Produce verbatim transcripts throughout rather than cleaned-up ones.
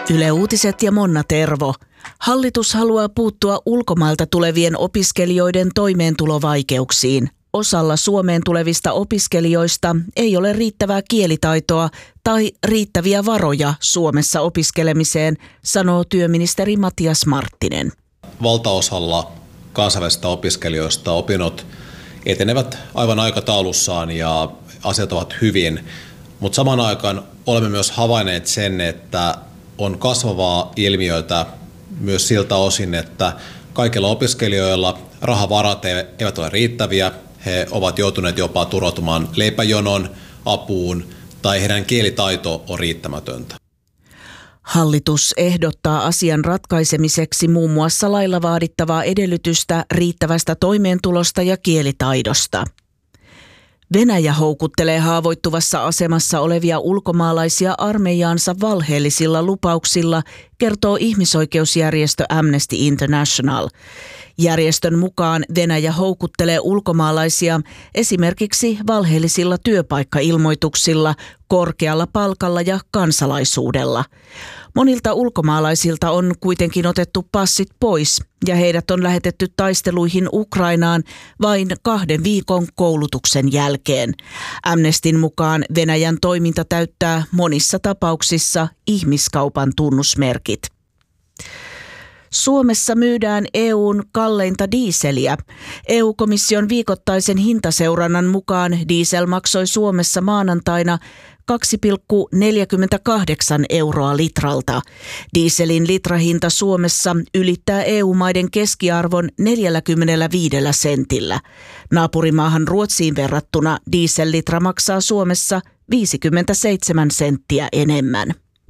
Yle Uutiset ja Monna Tervo. Hallitus haluaa puuttua ulkomailta tulevien opiskelijoiden toimeentulovaikeuksiin. Osalla Suomeen tulevista opiskelijoista ei ole riittävää kielitaitoa tai riittäviä varoja Suomessa opiskelemiseen, sanoo työministeri Matias Marttinen. Valtaosalla kansainvälisistä opiskelijoista opinnot etenevät aivan aikataulussaan ja asiat ovat hyvin, mutta samaan aikaan olemme myös havainneet sen, että on kasvavaa ilmiötä myös siltä osin, että kaikilla opiskelijoilla rahavarat eivät ole riittäviä. He ovat joutuneet jopa turvautumaan leipäjonon apuun tai heidän kielitaito on riittämätöntä. Hallitus ehdottaa asian ratkaisemiseksi muun muassa lailla vaadittavaa edellytystä riittävästä toimeentulosta ja kielitaidosta. Venäjä houkuttelee haavoittuvassa asemassa olevia ulkomaalaisia armeijaansa valheellisilla lupauksilla, kertoo ihmisoikeusjärjestö Amnesty International. Järjestön mukaan Venäjä houkuttelee ulkomaalaisia esimerkiksi valheellisilla työpaikkailmoituksilla, korkealla palkalla ja kansalaisuudella. Monilta ulkomaalaisilta on kuitenkin otettu passit pois ja heidät on lähetetty taisteluihin Ukrainaan vain kahden viikon koulutuksen jälkeen. Amnestyn mukaan Venäjän toiminta täyttää monissa tapauksissa ihmiskaupan tunnusmerkit. Suomessa myydään E U:n kalleinta diiseliä. E U-komission viikoittaisen hintaseurannan mukaan diesel maksoi Suomessa maanantaina kaksi pilkku neljäkymmentäkahdeksan euroa litralta. Dieselin litrahinta Suomessa ylittää E U-maiden keskiarvon neljäkymmentäviisi sentillä. Naapurimaahan Ruotsiin verrattuna diesellitra maksaa Suomessa viisikymmentäseitsemän senttiä enemmän.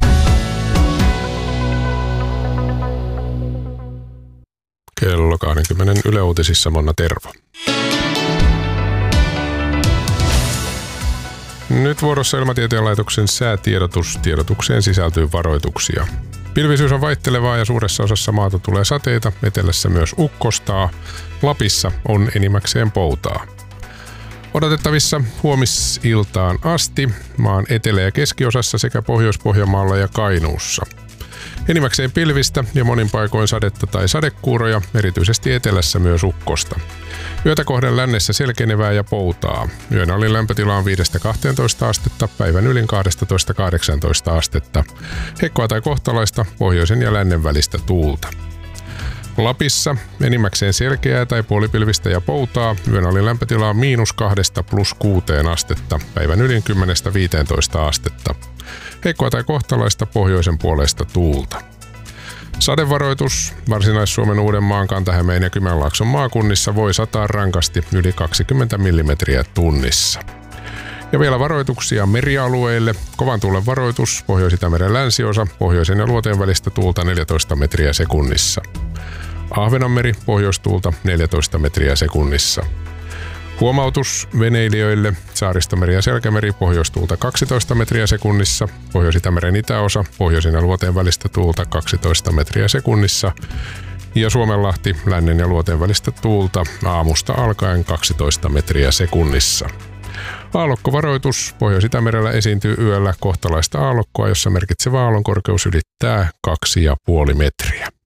Kello kaksikymmentä Yle Uutisissa Monna Tervo. Nyt vuorossa Ilmatieteen laitoksen säätiedotus. Tiedotukseen sisältyy varoituksia. Pilvisyys on vaihtelevaa ja suuressa osassa maata tulee sateita, etelässä myös ukkostaa. Lapissa on enimmäkseen poutaa. Odotettavissa huomisiltaan asti maan etelä- ja keskiosassa sekä Pohjois-Pohjanmaalla ja Kainuussa. Enimmäkseen pilvistä ja monin paikoin sadetta tai sadekuuroja, erityisesti etelässä myös ukkosta. Yötä kohden lännessä selkenevää ja poutaa. Yön alin lämpötila on viidestä kahteentoista astetta, päivän ylin kaksitoista kahdeksantoista astetta. Heikkoa tai kohtalaista pohjoisen ja lännen välistä tuulta. Lapissa enimmäkseen selkeää tai puolipilvistä ja poutaa. Yön alin lämpötila on miinus kahdesta plus kuuteen astetta, päivän ylin kymmenestä viiteentoista astetta. Heikkoa tai kohtalaista pohjoisen puolesta tuulta. Sadevaroitus Varsinais-Suomen, Uudenmaan, Kanta-Hämeen ja Kymenlaakson maakunnissa voi sataa rankasti yli kaksikymmentä millimetriä tunnissa. Ja vielä varoituksia merialueille. Kovan tuulen varoitus Pohjois-Itämeren länsiosa, pohjoisen ja luoteen välistä tuulta neljätoista metriä sekunnissa. Ahvenanmeri pohjoistuulta neljätoista metriä sekunnissa. Huomautus veneilijöille Saaristomeri ja Selkämeri pohjoistuulta kaksitoista metriä sekunnissa, Pohjois-Itämeren itäosa pohjoisen ja luoteen välistä tuulta kaksitoista metriä sekunnissa ja Suomenlahti lännen ja luoteen välistä tuulta aamusta alkaen kaksitoista metriä sekunnissa. Aallokkovaroitus Pohjois-Itämerellä esiintyy yöllä kohtalaista aallokkoa, jossa merkitsevä aallonkorkeus ylittää kaksi pilkku viisi metriä.